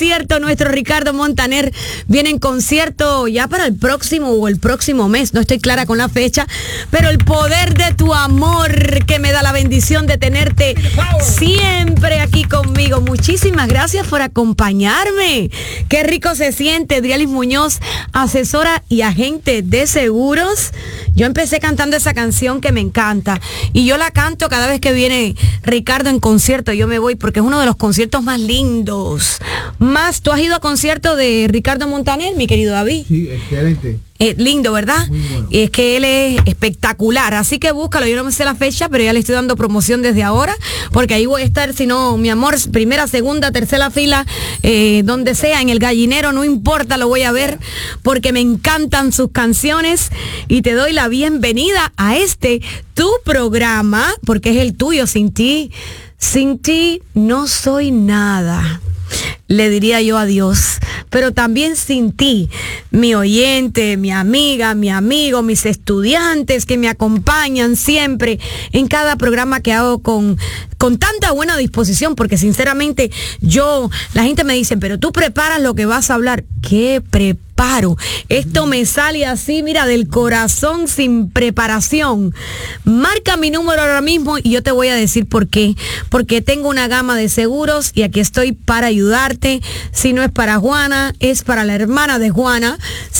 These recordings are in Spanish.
concierto, nuestro Ricardo Montaner viene en concierto ya para el próximo mes, no estoy clara con la fecha, pero el poder de tu amor que me da la bendición de tenerte siempre aquí conmigo. Muchísimas gracias por acompañarme. Qué rico se siente. Drialis Muñoz, asesora y agente de seguros. Yo empecé cantando esa canción que me encanta y yo la canto cada vez que viene Ricardo en concierto. Yo me voy porque es uno de los conciertos más lindos. ¿Tú has ido a concierto de Ricardo Montaner, mi querido David? Sí, excelente. Lindo, ¿verdad? Muy bueno. Y es que él es espectacular, así que búscalo. Yo no me sé la fecha, pero ya le estoy dando promoción desde ahora, porque ahí voy a estar, si no, mi amor, primera, segunda, tercera fila, donde sea, en el Gallinero, no importa, lo voy a ver, porque me encantan sus canciones, y te doy la bienvenida a tu programa, porque es el tuyo. Sin ti no soy nada, le diría yo a Dios, pero también sin ti, mi oyente, mi amiga, mi amigo, mis estudiantes que me acompañan siempre en cada programa que hago con tanta buena disposición, porque sinceramente la gente me dice, pero tú preparas lo que vas a hablar. ¿Qué preparo? Esto me sale así, mira, del corazón, sin preparación. Marca mi número ahora mismo y yo te voy a decir por qué. Porque tengo una gama de seguros y aquí estoy para ayudarte. Si no es para Juana, es para la hermana de Juana.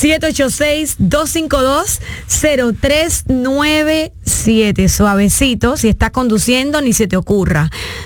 786-252-0397. Suavecito, si estás conduciendo, ni se te ocurra.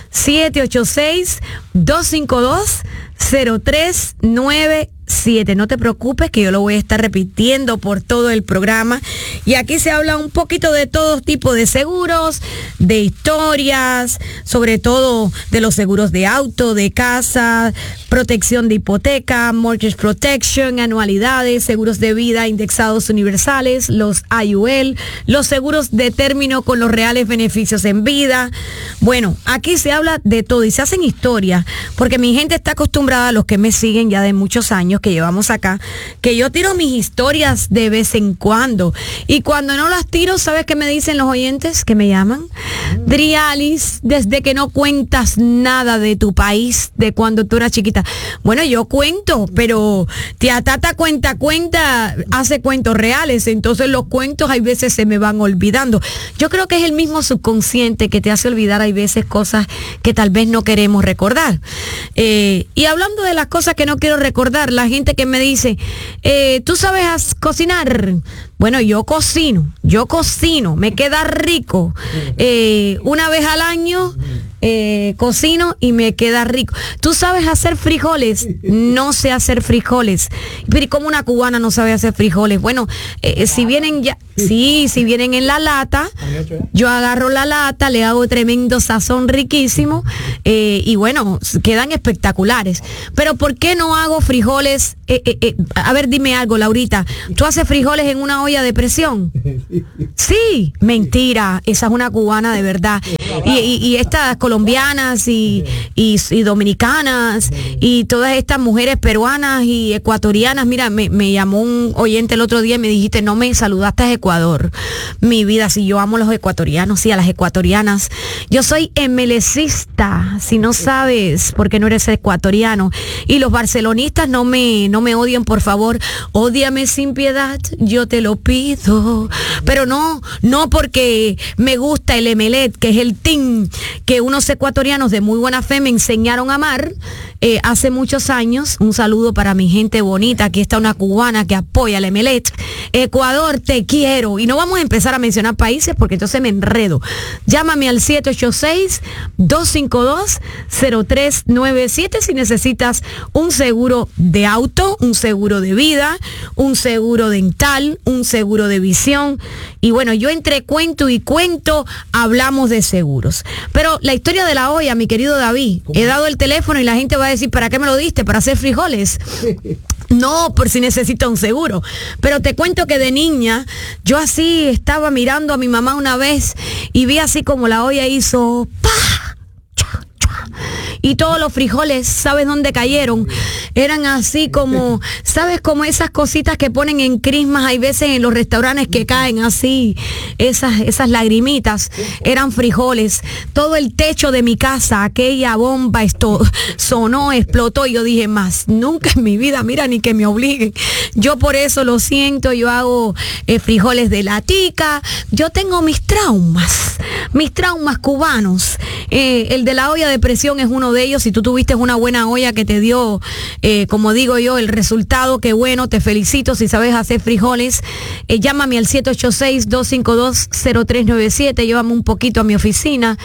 786-252-0397. No te preocupes, que yo lo voy a estar repitiendo por todo el programa. Y aquí se habla un poquito de todo tipo de seguros, de historias, sobre todo de los seguros de auto, de casa, protección de hipoteca, mortgage protection, anualidades, seguros de vida indexados universales, los IUL, los seguros de término con los reales beneficios en vida. Bueno, aquí se habla de todo y se hacen historias, porque mi gente está acostumbrada, a los que me siguen ya de muchos años que llevamos acá, que yo tiro mis historias de vez en cuando, y cuando no las tiro, ¿sabes qué me dicen los oyentes que me llaman? Drialis, desde que no cuentas nada de tu país, de cuando tú eras chiquita. Bueno, yo cuento, pero tía Tata cuenta, hace cuentos reales, entonces los cuentos hay veces se me van olvidando. Yo creo que es el mismo subconsciente que te hace olvidar, hay veces, cosas que tal vez no queremos recordar. Y hablando de las cosas que no quiero recordar, la gente que me dice, ¿tú sabes cocinar? Bueno, yo cocino, me queda rico. Una vez al año cocino y me queda rico. ¿Tú sabes hacer frijoles? No sé hacer frijoles. Pero ¿cómo una cubana no sabe hacer frijoles? Bueno, si vienen en la lata, yo agarro la lata, le hago tremendo sazón riquísimo, y bueno, quedan espectaculares. Pero ¿por qué no hago frijoles? A ver, dime algo, Laurita. ¿Tú haces frijoles en una olla de presión? Sí, mentira. Esa es una cubana de verdad. Y estas colombianas y dominicanas y todas estas mujeres peruanas y ecuatorianas, mira, me llamó un oyente el otro día y me dijiste, no me saludaste a Ecuador. Mi vida, si yo amo a los ecuatorianos, sí, a las ecuatorianas. Yo soy MLCista, si no sabes, porque no eres ecuatoriano. Y los barcelonistas no me odien, por favor. Ódiame sin piedad, yo te lo pido. Pero no porque me gusta el Emelec, que es el team que unos ecuatorianos de muy buena fe me enseñaron a amar hace muchos años. Un saludo para mi gente bonita. Aquí está una cubana que apoya el Emelec. Ecuador, te quiero. Y no vamos a empezar a mencionar países porque entonces me enredo. Llámame al 786-252-0397 si necesitas un seguro de auto, un seguro de vida, un seguro dental, un seguro de visión. Y bueno, yo entre cuento y cuento hablamos de seguros. Pero la historia de la olla, mi querido David, he dado el teléfono y la gente va a decir, ¿para qué me lo diste? ¿Para hacer frijoles? No, por si necesita un seguro. Pero te cuento que de niña, yo así estaba mirando a mi mamá una vez y vi así como la olla hizo ¡pah! y todos los frijoles, ¿sabes dónde cayeron? Eran así como, ¿sabes? Como esas cositas que ponen en Christmas, hay veces en los restaurantes que caen así, esas lagrimitas, eran frijoles. Todo el techo de mi casa, aquella bomba, esto sonó, explotó, y yo dije, más nunca en mi vida, mira, ni que me obliguen. Yo por eso lo siento, yo hago frijoles de latica, yo tengo mis traumas cubanos. El de la olla de presión es uno de ellos. Si tú tuviste una buena olla que te dio, como digo yo, el resultado, qué bueno, te felicito. Si sabes hacer frijoles, llámame al 786-252-0397, llévame un poquito a mi oficina,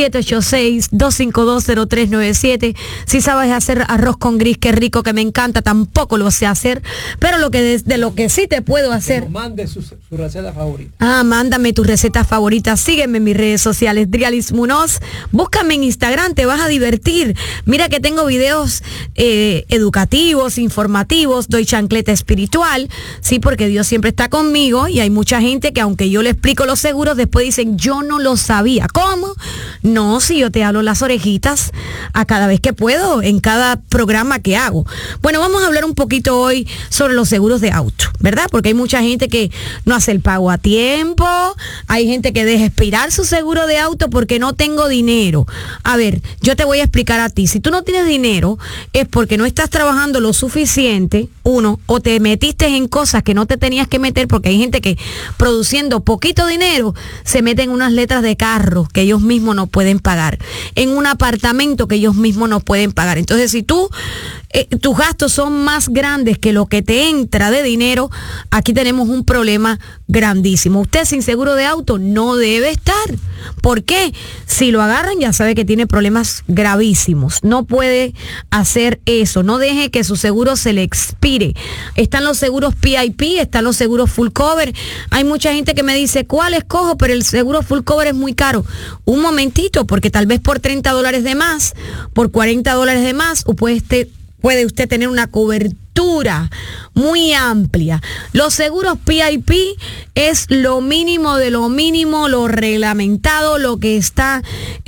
786-252-0397. Si sabes hacer arroz con gris, qué rico, que me encanta, tampoco lo sé hacer, pero de lo que sí te puedo hacer. Mande su receta favorita. Mándame tu receta favorita, sígueme en mis redes sociales, Drialis Munoz, búscame en Instagram, te vas a divertir. Mira que tengo videos educativos, informativos, doy chancleta espiritual, sí, porque Dios siempre está conmigo, y hay mucha gente que aunque yo le explico los seguros, después dicen, yo no lo sabía. ¿Cómo? No, si yo te hablo las orejitas a cada vez que puedo, en cada programa que hago. Bueno, vamos a hablar un poquito hoy sobre los seguros de auto, ¿verdad? Porque hay mucha gente que no hace el pago a tiempo, hay gente que deja expirar su seguro de auto porque no tengo dinero. A ver, yo te voy a explicar a ti. Si tú no tienes dinero, es porque no estás trabajando lo suficiente, uno, o te metiste en cosas que no te tenías que meter, porque hay gente que produciendo poquito dinero se mete en unas letras de carro que ellos mismos no pueden pagar, en un apartamento que ellos mismos no pueden pagar. Entonces, si tus gastos son más grandes que lo que te entra de dinero, aquí tenemos un problema grandísimo. Usted sin seguro de auto no debe estar. ¿Por qué? Si lo agarran, ya sabe que tiene problemas gravísimos. No puede hacer eso. No deje que su seguro se le expire. Están los seguros PIP, están los seguros full cover. Hay mucha gente que me dice, ¿cuál escojo? Pero el seguro full cover es muy caro. Un momentito, porque tal vez por $30 de más, por $40 de más, o puede usted tener una cobertura muy amplia. Los seguros PIP es lo mínimo de lo mínimo, lo reglamentado, lo que está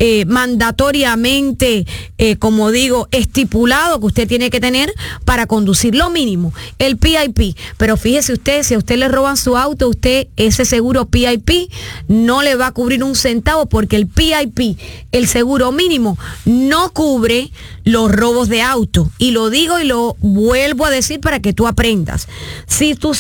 mandatoriamente, como digo, estipulado que usted tiene que tener para conducir, lo mínimo, el PIP. Pero fíjese usted, si a usted le roban su auto, ese seguro PIP no le va a cubrir un centavo, porque el PIP, el seguro mínimo, no cubre los robos de auto. Y lo digo y lo vuelvo a decir para que tú aprendas. Si tu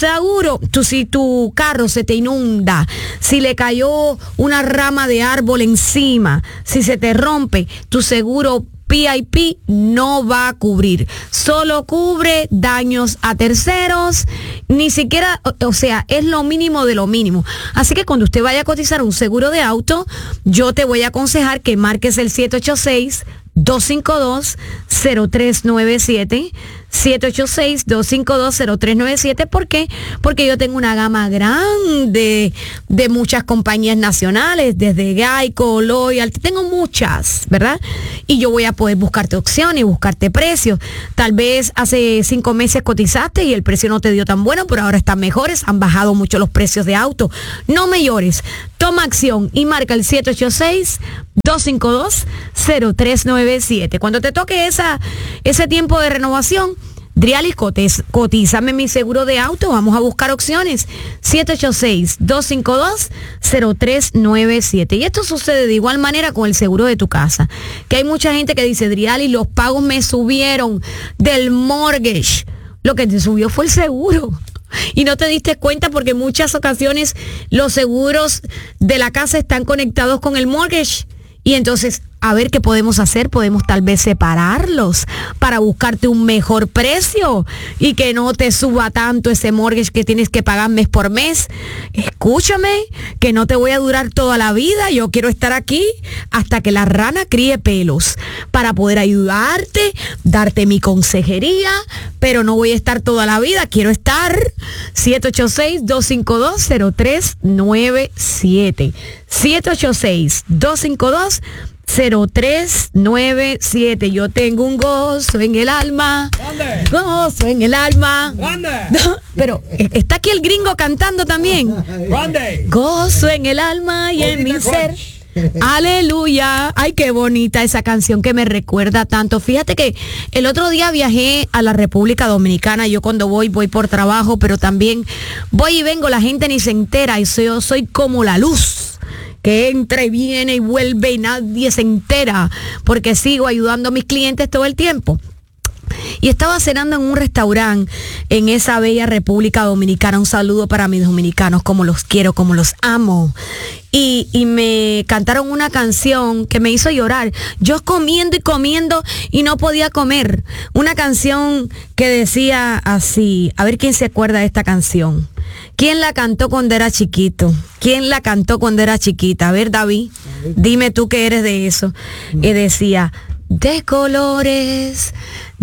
carro se te inunda, si le cayó una rama de árbol encima, si se te rompe, tu seguro PIP no va a cubrir. Solo cubre daños a terceros, ni siquiera, o sea, es lo mínimo de lo mínimo. Así que cuando usted vaya a cotizar un seguro de auto, yo te voy a aconsejar que marques el 786-252-0397, 786-252-0397. ¿Por qué? Porque yo tengo una gama grande de muchas compañías nacionales, desde Geico, Loyalty, tengo muchas, ¿verdad? Y yo voy a poder buscarte opciones y buscarte precios. Tal vez hace 5 meses cotizaste y el precio no te dio tan bueno, pero ahora están mejores, han bajado mucho los precios de auto. No me llores, toma acción y marca el 786-252-0397. Cuando te toque ese tiempo de renovación, Drialis, cotízame mi seguro de auto, vamos a buscar opciones. 786-252-0397. Y esto sucede de igual manera con el seguro de tu casa, que hay mucha gente que dice, Drialis, los pagos me subieron del mortgage. Lo que te subió fue el seguro. Y no te diste cuenta, porque en muchas ocasiones los seguros de la casa están conectados con el mortgage. Y entonces, a ver qué podemos hacer. Podemos tal vez separarlos para buscarte un mejor precio y que no te suba tanto ese mortgage que tienes que pagar mes por mes. Escúchame, que no te voy a durar toda la vida. Yo quiero estar aquí hasta que la rana críe pelos para poder ayudarte, darte mi consejería, pero no voy a estar toda la vida. Quiero estar. 786-252-0397. 786-252-0397. Yo tengo un gozo en el alma. ¿Dónde? Gozo en el alma. ¿Dónde? Pero está aquí el gringo cantando también. ¿Dónde? Gozo en el alma y en mi ser. Aleluya. Ay, qué bonita esa canción que me recuerda tanto. Fíjate que el otro día viajé a la República Dominicana. Yo cuando voy por trabajo, pero también voy y vengo, la gente ni se entera. Y yo soy como la luz que entra y viene y vuelve y nadie se entera porque sigo ayudando a mis clientes todo el tiempo. Y estaba cenando en un restaurante en esa bella República Dominicana. Un saludo para mis dominicanos, como los quiero, como los amo. Y me cantaron una canción que me hizo llorar. Yo comiendo y comiendo y no podía comer. Una canción que decía así, a ver quién se acuerda de esta canción. ¿Quién la cantó cuando era chiquito? ¿Quién la cantó cuando era chiquita? A ver, David, dime tú que eres de eso. Y decía, de colores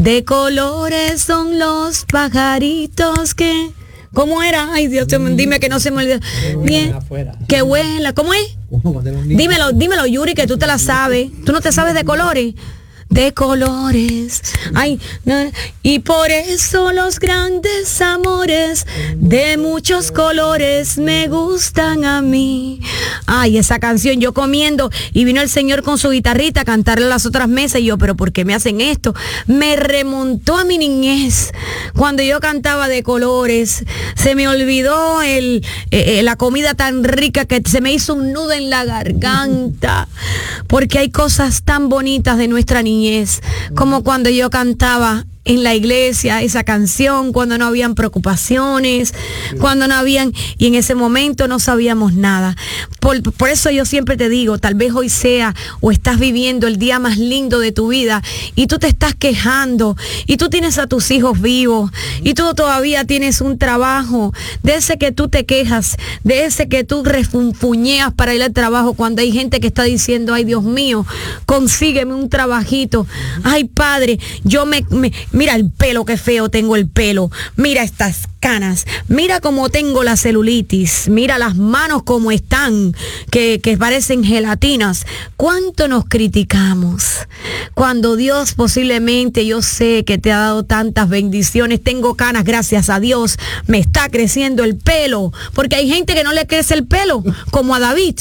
son los pajaritos que... ¿Cómo era? Ay, Dios, dime que no se me olvida. Bien, que vuela. ¿Cómo es? Dímelo, Yuri, que tú te la sabes. ¿Tú no te sabes de colores? De colores. Ay, no, y por eso los grandes amores de muchos colores me gustan a mí. Ay, esa canción, yo comiendo y vino el Señor con su guitarrita a cantarle a las otras mesas y yo, pero ¿por qué me hacen esto? Me remontó a mi niñez cuando yo cantaba de colores. Se me olvidó la comida tan rica que se me hizo un nudo en la garganta, porque hay cosas tan bonitas de nuestra niñez, como cuando yo cantaba en la iglesia esa canción, cuando no habían preocupaciones, cuando no habían, y en ese momento no sabíamos nada. Por eso yo siempre te digo, tal vez hoy sea o estás viviendo el día más lindo de tu vida y tú te estás quejando y tú tienes a tus hijos vivos y tú todavía tienes un trabajo, de ese que tú te quejas, de ese que tú refunfuñeas para ir al trabajo cuando hay gente que está diciendo, ay Dios mío, consígueme un trabajito. Ay Padre, mira el pelo, qué feo tengo el pelo. Mira estas canas. Mira cómo tengo la celulitis. Mira las manos como están, que parecen gelatinas. ¿Cuánto nos criticamos? Cuando Dios posiblemente, yo sé que te ha dado tantas bendiciones. Tengo canas, gracias a Dios. Me está creciendo el pelo. Porque hay gente que no le crece el pelo, como a David.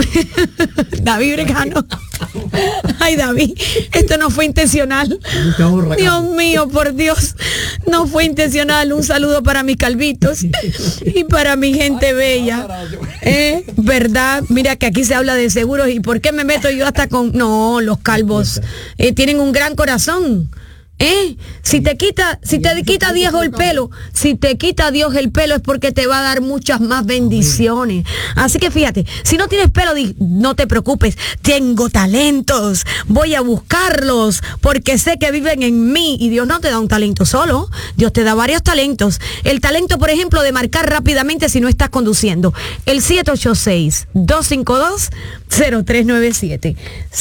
David Bregano. Ay, David, esto no fue intencional. Dios mío, por Dios, no fue intencional. Un saludo para mis calvitos y para mi gente bella. ¿Verdad? Mira que aquí se habla de seguros. ¿Y por qué me meto yo hasta con...? No, los calvos tienen un gran corazón. Si te quita Dios el pelo, si te quita Dios el pelo es porque te va a dar muchas más bendiciones. Así que fíjate, si no tienes pelo, no te preocupes, tengo talentos, voy a buscarlos porque sé que viven en mí. Y Dios no te da un talento solo, Dios te da varios talentos. El talento, por ejemplo, de marcar rápidamente si no estás conduciendo. El 786-252-0397.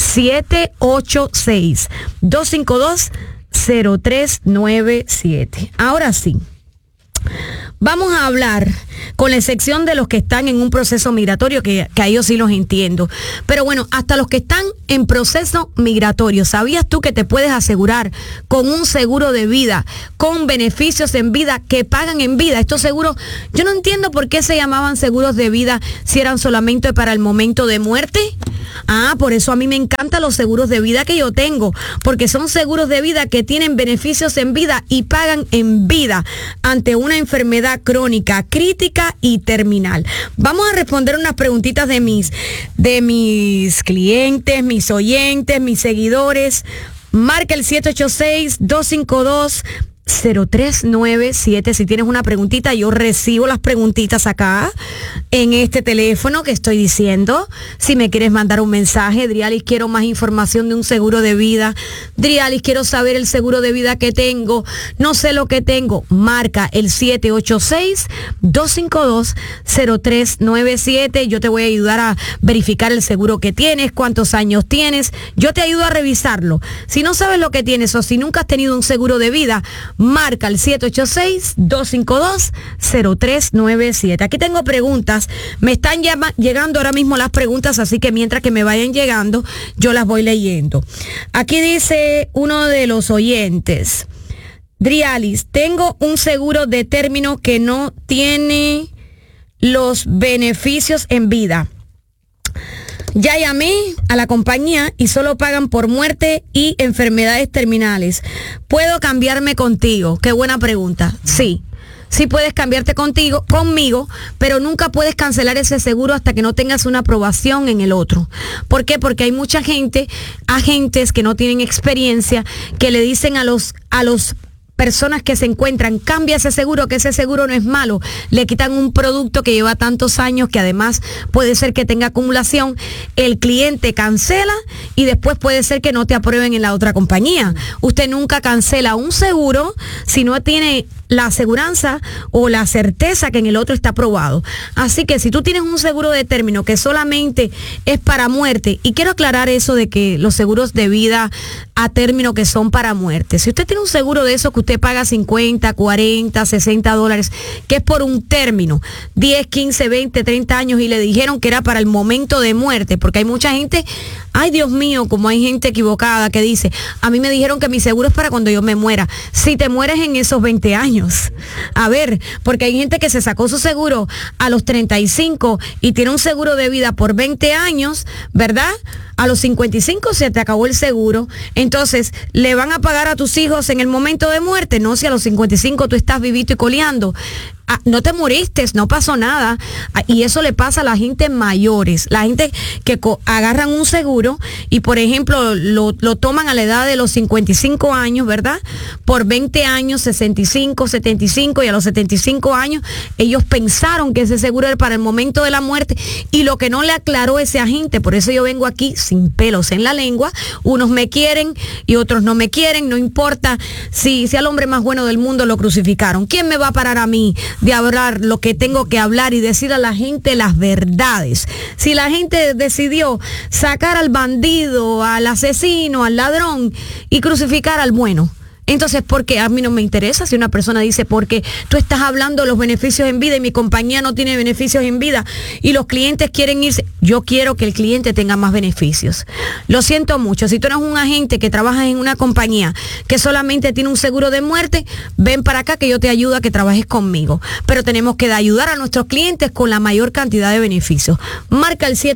786-252-0397. Ahora sí, vamos a hablar con la excepción de los que están en un proceso migratorio, que a ellos sí los entiendo. Pero bueno, hasta los que están en proceso migratorio, ¿sabías tú que te puedes asegurar con un seguro de vida, con beneficios en vida que pagan en vida? Estos seguros, yo no entiendo por qué se llamaban seguros de vida si eran solamente para el momento de muerte. Por eso a mí me encantan los seguros de vida que yo tengo, porque son seguros de vida que tienen beneficios en vida y pagan en vida ante una enfermedad crónica, crítica y terminal. Vamos a responder unas preguntitas de mis clientes, mis oyentes, mis seguidores. Marca el 786-252-0397. Si tienes una preguntita, yo recibo las preguntitas acá en este teléfono que estoy diciendo. Si me quieres mandar un mensaje, Drialis, quiero más información de un seguro de vida. Drialis, quiero saber el seguro de vida que tengo. No sé lo que tengo. Marca el 786-252-0397. Yo te voy a ayudar a verificar el seguro que tienes, cuántos años tienes. Yo te ayudo a revisarlo. Si no sabes lo que tienes o si nunca has tenido un seguro de vida, marca el 786-252-0397. Aquí tengo preguntas. Me están llegando ahora mismo las preguntas, así que mientras que me vayan llegando, yo las voy leyendo. Aquí dice uno de los oyentes: Drialis, tengo un seguro de término que no tiene los beneficios en vida. Ya llamé a la compañía y solo pagan por muerte y enfermedades terminales. ¿Puedo cambiarme contigo? Qué buena pregunta. Sí. Sí puedes cambiarte conmigo, pero nunca puedes cancelar ese seguro hasta que no tengas una aprobación en el otro. ¿Por qué? Porque hay mucha gente, agentes que no tienen experiencia, que le dicen a los personas que se encuentran, cambia ese seguro, que ese seguro no es malo. Le quitan un producto que lleva tantos años, que además puede ser que tenga acumulación. El cliente cancela y después puede ser que no te aprueben en la otra compañía. Usted nunca cancela un seguro si no tiene la aseguranza o la certeza que en el otro está aprobado. Así que si tú tienes un seguro de término que solamente es para muerte, y quiero aclarar eso de que los seguros de vida a término que son para muerte, si usted tiene un seguro de eso que usted paga 50, 40, 60 dólares, que es por un término, 10, 15, 20, 30 años, y le dijeron que era para el momento de muerte, porque hay mucha gente, ay Dios mío, como hay gente equivocada que dice, a mí me dijeron que mi seguro es para cuando yo me muera. Si te mueres en esos 20 años, a ver, porque hay gente que se sacó su seguro a los 35 y tiene un seguro de vida por 20 años, ¿verdad? A los 55 se te acabó el seguro. Entonces, ¿le van a pagar a tus hijos en el momento de muerte? No, si a los 55 tú estás vivito y coleando. No te moriste, no pasó nada. Y eso le pasa a la gente mayores, la gente que agarran un seguro y, por ejemplo, lo toman a la edad de los 55 años, ¿verdad? Por 20 años, 65, 75, y a los 75 años ellos pensaron que ese seguro era para el momento de la muerte, y lo que no le aclaró ese agente, por eso yo vengo aquí sin pelos en la lengua. Unos me quieren y otros no me quieren, no importa si al hombre más bueno del mundo lo crucificaron. ¿Quién me va a parar a mí de hablar lo que tengo que hablar y decir a la gente las verdades? Si la gente decidió sacar al bandido, al asesino, al ladrón y crucificar al bueno, entonces, ¿por qué? A mí no me interesa si una persona dice, porque tú estás hablando de los beneficios en vida y mi compañía no tiene beneficios en vida y los clientes quieren irse. Yo quiero que el cliente tenga más beneficios. Lo siento mucho. Si tú eres un agente que trabajas en una compañía que solamente tiene un seguro de muerte, ven para acá que yo te ayudo a que trabajes conmigo. Pero tenemos que ayudar a nuestros clientes con la mayor cantidad de beneficios. Marca el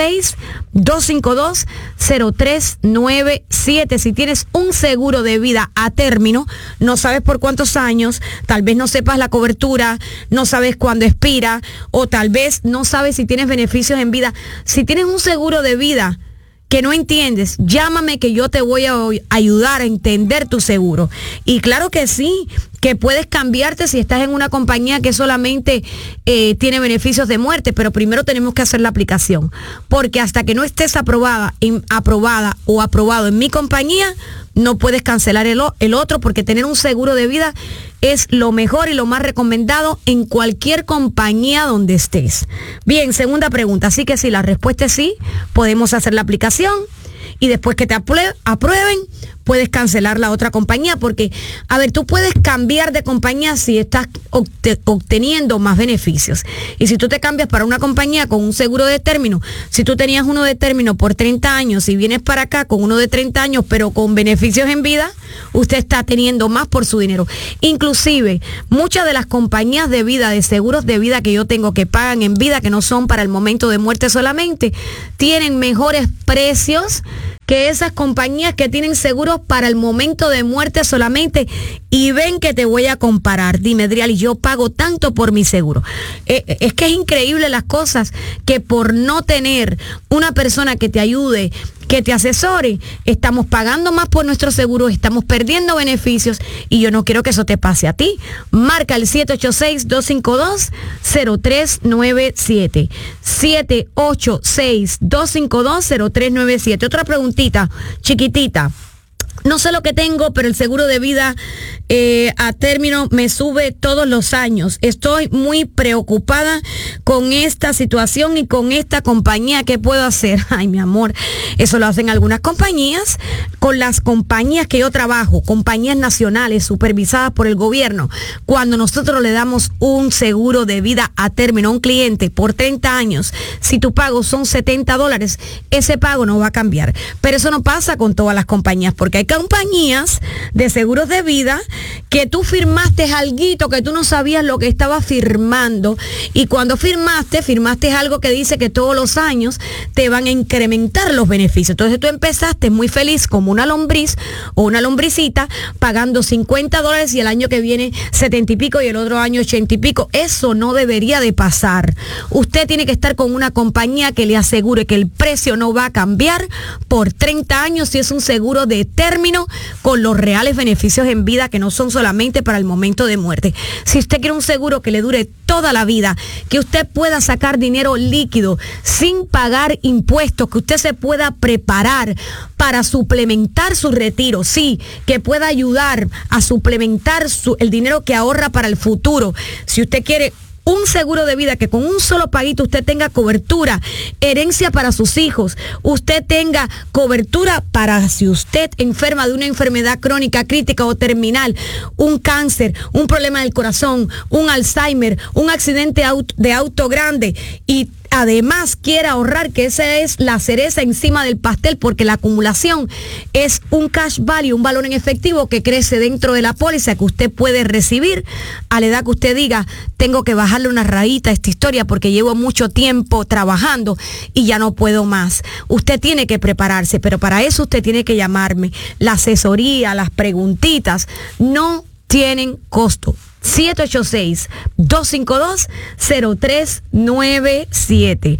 786-252-0397. Si tienes un seguro de vida a término, no sabes por cuántos años, tal vez no sepas la cobertura, no sabes cuándo expira, o tal vez no sabes si tienes beneficios en vida. Si tienes un seguro de vida que no entiendes, llámame que yo te voy a ayudar a entender tu seguro. Y claro que sí, que puedes cambiarte si estás en una compañía que solamente tiene beneficios de muerte, pero primero tenemos que hacer la aplicación, porque hasta que no estés aprobada o aprobado en mi compañía, no puedes cancelar el otro, porque tener un seguro de vida es lo mejor y lo más recomendado en cualquier compañía donde estés. Bien, segunda pregunta. Así que si la respuesta es sí, podemos hacer la aplicación y después que te aprueben, puedes cancelar la otra compañía, porque, a ver, tú puedes cambiar de compañía si estás obteniendo más beneficios. Y si tú te cambias para una compañía con un seguro de término, si tú tenías uno de término por 30 años y vienes para acá con uno de 30 años, pero con beneficios en vida, usted está teniendo más por su dinero. Inclusive, muchas de las compañías de vida, de seguros de vida que yo tengo que pagan en vida, que no son para el momento de muerte solamente, tienen mejores precios que esas compañías que tienen seguros para el momento de muerte solamente. Y ven que te voy a comparar. Dime, Adriali, yo pago tanto por mi seguro. Es que es increíble las cosas que por no tener una persona que te ayude, que te asesore, estamos pagando más por nuestro seguro, estamos perdiendo beneficios, y yo no quiero que eso te pase a ti. Marca el 786-252-0397. 786-252-0397. Otra preguntita, chiquitita. No sé lo que tengo, pero el seguro de vida a término me sube todos los años. Estoy muy preocupada con esta situación y con esta compañía. ¿Qué puedo hacer? Ay, mi amor, eso lo hacen algunas compañías. Con las compañías que yo trabajo, compañías nacionales supervisadas por el gobierno, cuando nosotros le damos un seguro de vida a término a un cliente por 30 años, si tu pago son $70, ese pago no va a cambiar. Pero eso no pasa con todas las compañías, porque hay compañías de seguros de vida que tú firmaste alguito que tú no sabías lo que estabas firmando, y cuando firmaste algo que dice que todos los años te van a incrementar los beneficios. Entonces tú empezaste muy feliz como una lombriz o una lombricita pagando $50 y el año que viene 70 y pico y el otro año 80 y pico. Eso no debería de pasar. Usted tiene que estar con una compañía que le asegure que el precio no va a cambiar por 30 años si es un seguro de término con los reales beneficios en vida, que no son solamente para el momento de muerte. Si usted quiere un seguro que le dure toda la vida, que usted pueda sacar dinero líquido sin pagar impuestos, que usted se pueda preparar para suplementar su retiro, sí, que pueda ayudar a suplementar el dinero que ahorra para el futuro. Si usted quiere un seguro de vida que con un solo paguito usted tenga cobertura, herencia para sus hijos, usted tenga cobertura para si usted enferma de una enfermedad crónica, crítica o terminal, un cáncer, un problema del corazón, un Alzheimer, un accidente de auto grande, y además quiere ahorrar, que esa es la cereza encima del pastel, porque la acumulación es un cash value, un valor en efectivo que crece dentro de la póliza que usted puede recibir a la edad que usted diga, tengo que bajarle una rayita a esta historia porque llevo mucho tiempo trabajando y ya no puedo más. Usted tiene que prepararse, pero para eso usted tiene que llamarme. La asesoría, las preguntitas no tienen costo. 786-252-0397.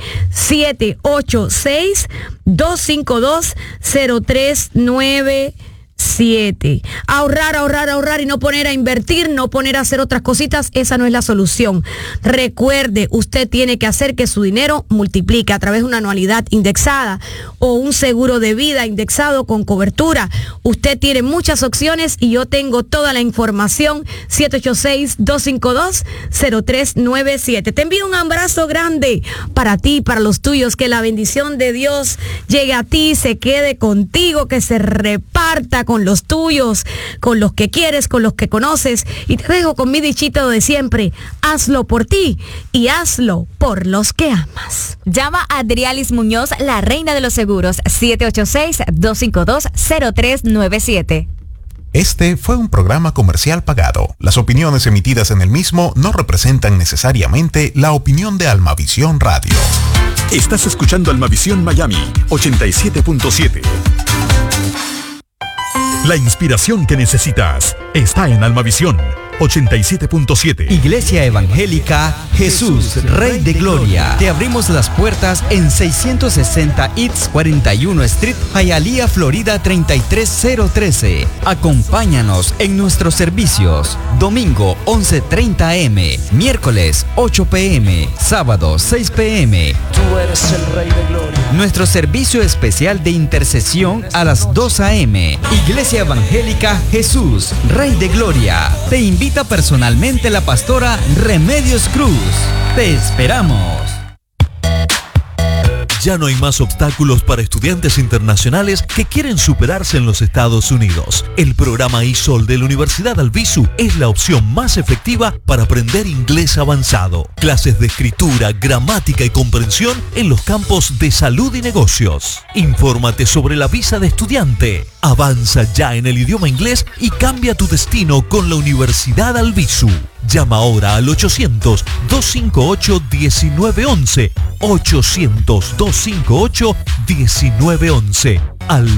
786-252-0397. Ahorrar y no poner a invertir, no poner a hacer otras cositas, esa no es la solución. Recuerde, usted tiene que hacer que su dinero multiplique a través de una anualidad indexada o un seguro de vida indexado con cobertura. Usted tiene muchas opciones y yo tengo toda la información. 786-252-0397. Te envío un abrazo grande para ti, para los tuyos, que la bendición de Dios llegue a ti, se quede contigo, que se reparta con los tuyos, con los que quieres, con los que conoces. Y te dejo con mi dichito de siempre: hazlo por ti y hazlo por los que amas. Llama a Adrialis Muñoz, la reina de los seguros, 786-252-0397. Este fue un programa comercial pagado. Las opiniones emitidas en el mismo no representan necesariamente la opinión de Almavisión Radio. Estás escuchando Almavisión Miami 87.7. La inspiración que necesitas está en Almavisión 87.7. Iglesia Evangélica Jesús, Rey de Gloria. Te abrimos las puertas en 660 East 41 Street, Hialeah, Florida 33013. Acompáñanos en nuestros servicios. Domingo 11:30 a.m., miércoles 8 p.m., sábado 6 p.m. Tú eres el Rey de Gloria. Nuestro servicio especial de intercesión a las 2 a.m. Iglesia Evangélica Jesús, Rey de Gloria. Te invita personalmente la pastora Remedios Cruz. Te esperamos. Ya no hay más obstáculos para estudiantes internacionales que quieren superarse en los Estados Unidos. El programa ISOL de la Universidad Albizu es la opción más efectiva para aprender inglés avanzado. Clases de escritura, gramática y comprensión en los campos de salud y negocios. Infórmate sobre la visa de estudiante. Avanza ya en el idioma inglés y cambia tu destino con la Universidad Albizu. Llama ahora al 800-258-1911. 800-258-1911.